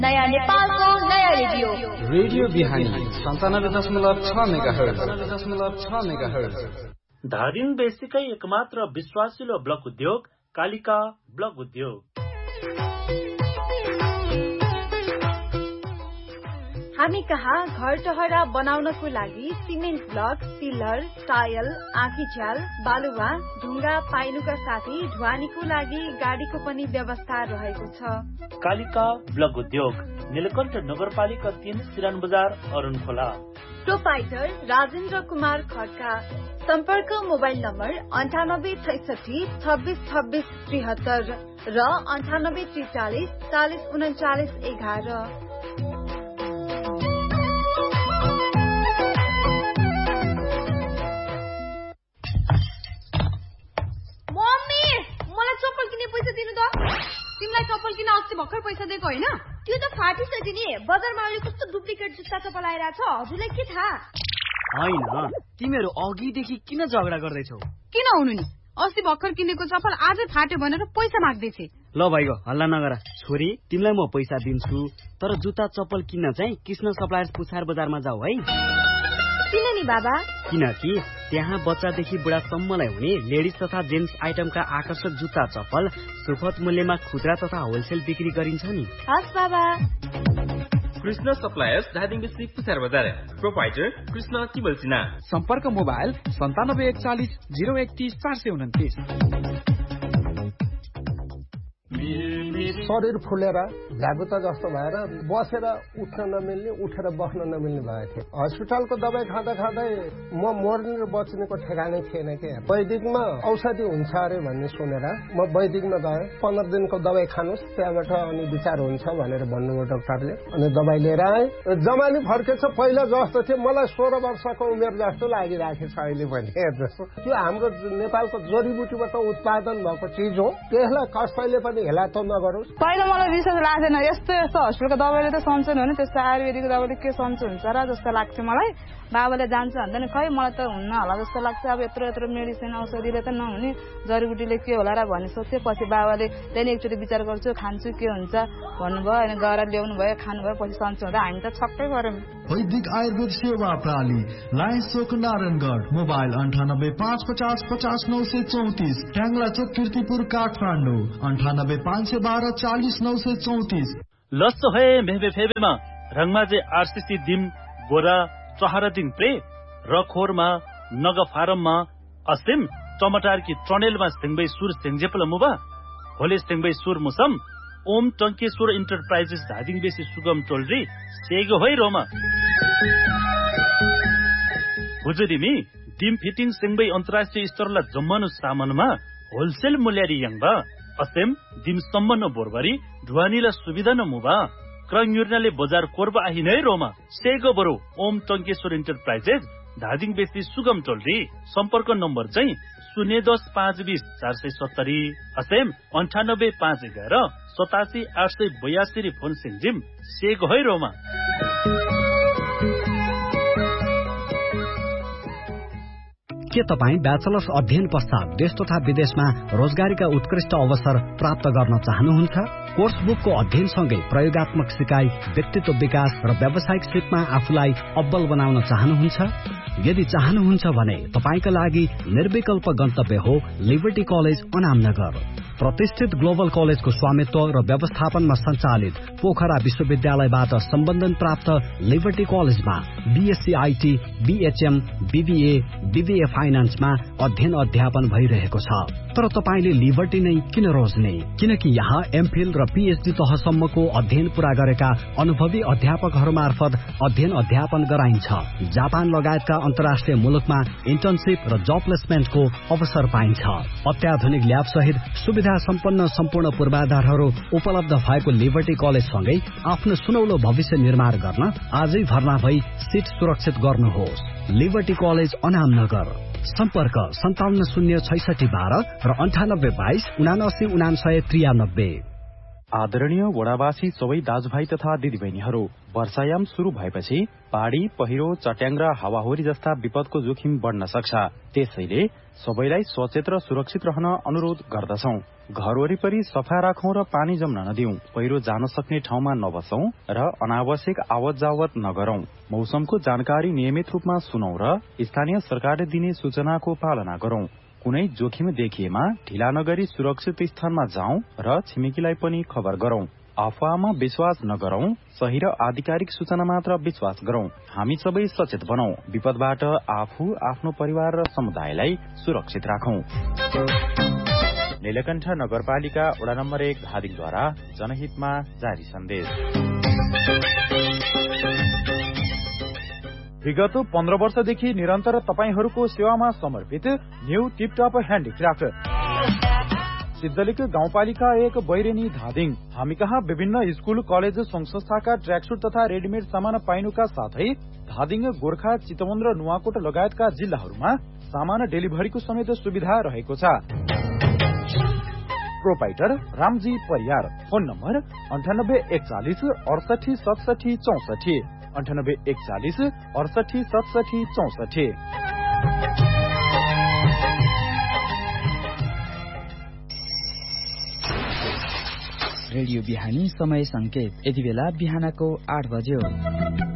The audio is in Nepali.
नयाँ नेपालको नयाँ रेडियो बिहानी 97.6 मेगाहर्ज। धादिङ बेसीकै एकमात्र विश्वासिलो ब्लक उद्योग कालिका ब्लक उद्योग। हामी कहाँ घर टहरा बनाउनको लागि सिमेन्ट ब्लक, पिलर, टायल, आँखीझ्याल, बालुवा, ढुङ्गा पाइनुका साथै ढुवानीको लागि गाडीको पनि व्यवस्था रहेको छ। कालिका ब्लक उद्योग नीलकण्ठ नगरपालिका 3 सिरान बजार अरुण खोला। प्रोपाइटर राजेन्द्र कुमार खड्का। सम्पर्क मोबाइल नम्बर 9866 26 26 73 र 9843 40 39 11। तिमीलाई चप्पल किन अस्ति भर्खर पैसा दिएको होइन? त्यो त फाटिसक्यो नि। बजारमा अहिले कस्तो डुप्लिकेट जुत्ता चप्पल आइरहेछ, हजुरलाई के थाहा? होइन, तिमीहरू अघिदेखि किन झगडा गर्दैछौ? किन हुनु नि, अस्ति भर्खर किनेको चप्पल आजै फाट्यो भनेर पैसा माग्दैछे। ल भाइको हल्ला नगर। छोरी, तिमीलाई म पैसा दिन्छु, तर जुत्ता चप्पल किन्न चाहिँ कृष्ण सप्लायर्स पुछार बजारमा जाऊ है। किन नि बाबा? किनकि त्यहाँ बच्चादेखि बुढासम्मलाई हुने लेडिज तथा जेन्ट्स आइटमका आकर्षक जुत्ता चप्पल सुपथ मूल्यमा खुद्रा तथा होलसेल बिक्री गरिन्छ नि। हस् बाबा। कृष्ण सप्लायर्स धादिङ बेसी पुछार बजार। प्रोपाइटर कृष्ण तिमल सिन्हा। सम्पर्क मोबाइल 9741 031 429। शरीर फुलेर झ्यागुता जस्तो भएर बसेर उठ्न नमिल्ने, उठेर बस्न नमिल्ने भएको थियो। हस्पिटलको दबाई खाँदा खाँदै म मर्ने र बच्नेको ठेगानै थिएन के। वैदिकमा औषधि हुन्छ अरे भन्ने सुनेर म वैदिकमा गएँ। 15 दिनको दबाई खानुहोस्, त्यहाँबाट अनि विचार हुन्छ भनेर भन्नुभयो डाक्टरले। अनि दबाई लिएर आएँ। जमानी फर्केछ, पहिला जस्तो थियो। मलाई 16 वर्षको उमेर जस्तो लागिरहेको छ अहिले पनि। त्यो हाम्रो नेपालको जडीबुटीबाट उत्पादन भएको चिज हो, त्यसलाई कसैले पनि हेला त नगरोस्। पहिला मलाई विश्वास लाग्दैन, यस्तो हस्पिटलको दबाईले त सन्चो हुने, त्यस्तो आयुर्वेदिक दबाईले के सन्चो हुन्छ र जस्तो लाग्थ्यो मलाई। बाबाले जान्छ भन्दैन, खै मलाई त हुन्न होला जस्तो लाग्छ। अब यत्रो मेडिसिन औषधिले त नहुने, जडीबुटीले के होला र भन्ने सोच्थ्यो। पछि बाबाले त्यहाँदेखि एकचोटि विचार गर्छु, खान्छु के हुन्छ भन्नुभयो। अनि गएर ल्याउनु भयो, खानुभयो, पछि सन्चो हुँदा हामी त छक्कै गर्यौँ। वैदिक आयुर्वेद सेवा प्रणाली, लायन्स चोक नारायणगढ। मोबाइल 98 550 50 934। ट्याङ्ला चोक कीर्तिपुर काठमाडौँ 98 512 40 934। लस्सो है मेहबे फेबेमा रङमाजे आरसीसी दिम गोरा चहरादिङ प्रे रखोरमा नग फारममा असिम टमाटर की ट्रनेलमा सिंगबै सुर सिंगजेपल मुबा होले सिंगबै सुर मुसम ओम टंकेश्वर इन्टरप्राइजेस धादिङ बेसी सुगम टोलरी सेगो है रोमा हुजुरिमी डिम फिटिङ सिंगबै अन्तर्राष्ट्रिय स्तरला जम्मनु सामानमा होलसेल मूल्यरी यङबा असेम दिम सम्मन बोरबरी ढुवानीला सुविधा न मुबा क्रङयुर्नाले बजार कोर्बा आहि नै रोमा सेगो बरु ओम टंकेश्वर इन्टरप्राइजेस धादिङ बेसी सुगम टोलरी। सम्पर्क नम्बर चाहिँ 010 520 470 असेम 98 511 87 882 फोन सिंजिम सेगो है रोमा। के तपाईँ ब्याचलर्स अध्ययन पश्चात देश तथा विदेशमा रोजगारीका उत्कृष्ट अवसर प्राप्त गर्न चाहनुहुन्छ? कोर्स बुकको अध्ययनसँगै प्रयोगात्मक सिकाइ, व्यक्तित्व विकास र व्यावसायिक सिपमा आफूलाई अब्बल बनाउन चाहनुहुन्छ? यदि चाहनुहुन्छ भने तपाईका लागि निर्विकल्प गन्तव्य हो लिबर्टी कलेज अनामनगर। प्रतिष्ठित ग्लोबल कलेजको स्वामित्व र व्यवस्थापनमा सञ्चालित पोखरा विश्वविद्यालयबाट सम्बन्धन प्राप्त लिबर्टी कलेजमा BSc IT, BHM, BBA, BBA फाइनान्समा अध्ययन अध्यापन भइरहेको छ। तर तपाईले लिबर्टी नै किन रोज्ने? किनकि यहाँ एमफिल र पीएचडी तहसम्मको अध्ययन पूरा गरेका अनुभवी अध्यापकहरू मार्फत अध्ययन अध्यापन गराइन्छ। जापान लगायतका अन्तर्राष्ट्रिय मुलुकमा इन्टर्नशिप र जब प्लेसमेन्टको अवसर पाइन्छ। अत्याधुनिक ल्याब सहित सुविधा सम्पन्न सम्पूर्ण पूर्वाधारहरू उपलब्ध भएको लिबर्टी कलेजसँगै आफ्नो सुनौलो भविष्य निर्माण गर्न आजै भर्ना भई सिट सुरक्षित गर्नुहोस्। Liberty college Anamnagar. सम्पर्क 57 066 12 र 98 22 79 99 93। आदरणीय वडावासी सबै दाजुभाइ तथा दिदीबहिनीहरू, वर्षायाम शुरू भएपछि बाढी, पहिरो, चट्याङ र हावाहुरी जस्ता विपदको जोखिम बढ्न सक्छ। त्यसैले सबैलाई सचेत र सुरक्षित रहन अनुरोध गर्दछौं। घर वरिपरि सफा राखौं र पानी जम्न नदिउँ, पहिरो जान सक्ने ठाउँमा नबसौं र अनावश्यक आवत जावत नगरौं। मौसमको जानकारी नियमित रूपमा सुनौं र स्थानीय सरकारले दिने सूचनाको पालना गरौं। कुनै जोखिम देखिएमा ढिला नगरी सुरक्षित स्थानमा जाउँ र छिमेकीलाई पनि खबर गरौं। अफवाहमा विश्वास नगरौं, सही र आधिकारिक सूचना मात्र विश्वास गरौं। हामी सबै सचेत बनौं, विपदबाट आफू, आफ्नो परिवार र समुदायलाई सुरक्षित राखौं। नीलकण्ठ नगरपालिका वडा नम्बर 1 धादिङद्वारा जनहितमा जारी सन्देश। विगत 15 वर्षदेखि निरन्तर तपाईहरूको सेवामा समर्पित न्यू टिपटप ह्यान्डिक्राफ्ट सिद्धलिक गाउँपालिका 1 बैरेनी धादिङ। हामी कहाँ विभिन्न स्कूल, कलेज, संघ संस्थाका ट्र्याकसूट तथा रेडिमेड सामान पाइनुका साथै धादिङ, गोर्खा, चितवन र नुवाकोट लगायतका जिल्लाहरूमा सामान डेलिभरीको समेत सुविधा रहेको छ। Proprietor Ramji Pariyar. Phone number 9841 68 67 64 9841 68 67 64। Radio बिहानी समय संकेत यति बेला बिहानको 8 बज्यो।